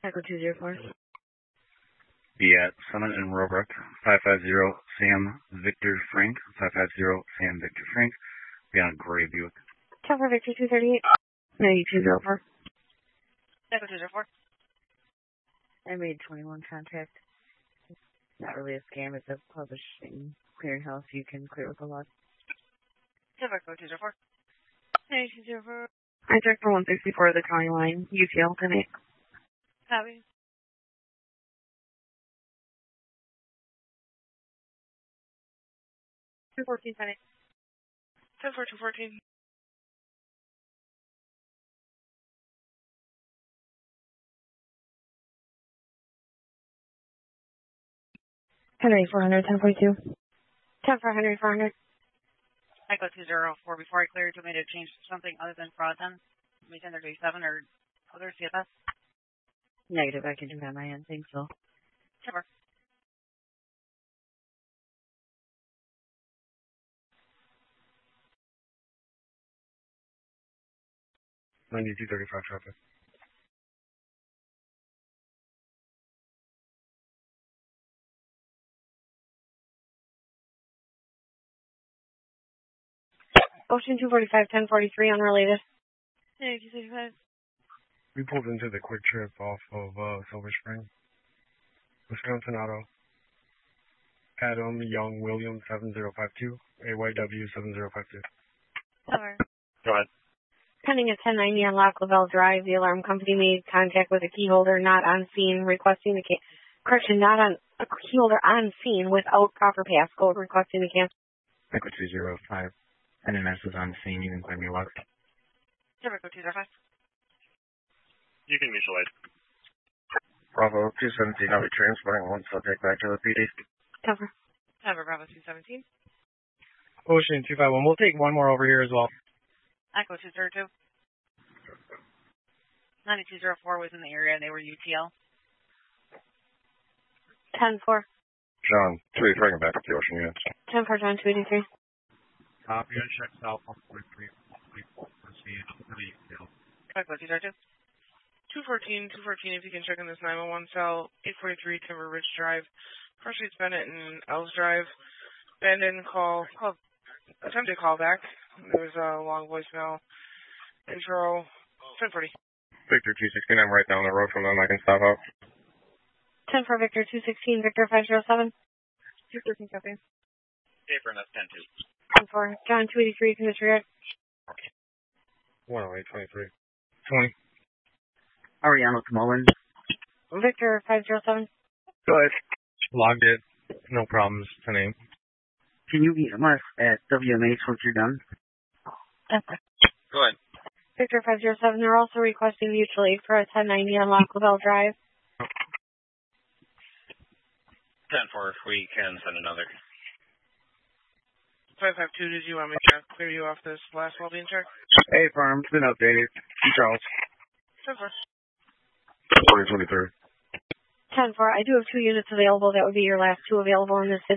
Echo 204. Be at Summit and Robrook, 550 Sam Victor Frank, 550 Sam Victor Frank. Be on a gray Buick. Tower Victor 238. 9204. Echo 204. I made 21 contact. It's not really a scam, it's a publishing clearinghouse. You can clear with a lot. Tower Echo 204. 9204. I checked for 164 of the county line. UTL tonight. Copy. Two 14 Senate. 24214. Henry 400, 1042. 10 for Henry 400. Echo 204. Before I clear, do you want me to change something other than fraud then? Maybe 1037 or other CFS? Negative, I can do that on my end. Thanks, Phil. Sure. $92.35 traffic. Ocean 245, 1043, unrelated. 9235. We pulled into the quick trip off of Silver Spring. Wisconsin Auto. Adam Young Williams 7052. AYW 7052. Sure. Go ahead. Pending a 1090 on Lock Lavelle Drive, the alarm company made contact with a key holder not on scene, requesting the not on a key holder on scene without proper passcode, requesting the cancel. Echo 205. NMS is on scene. You can claim your luck. Sure, Echo 205. You can initialize. Bravo 217. I'll be transporting one subject back to the PD. Cover. Cover Bravo 217. Ocean 251. We'll take one more over here as well. Echo 202. 9204 was in the area and they were UTL. 10-4. John 3, bring back up the Ocean units. 10-4, John 283. Copy. I checked South 143. Echo 202. 214, if you can check in this 911 cell, 843 Timber Ridge Drive, First Streets Bennett and Ells Drive. Ben didn't attempted to call back. There was a long voicemail. Intro, 1040. Victor 216, I'm right down the road from them. I can stop out. 10 for Victor 216, Victor 507. 213 copy. Paper, and that's 10-2. 10 for John 283, can disregard. 10823. 20. Ariano Mullen. Victor 507. Go ahead. Logged it. No problems to name. Can you meet us at WMH once you're done? Go ahead. Victor 507, they're also requesting mutual aid for a 1090 on Lock Lavelle Drive. 10-4, if we can send another. 552, did you want me to clear you off this last well-being check? Hey, farm, it's been updated. Charles. 10-4. 2023. 10-4, I do have 2 units available. That would be your last 2 available in this city.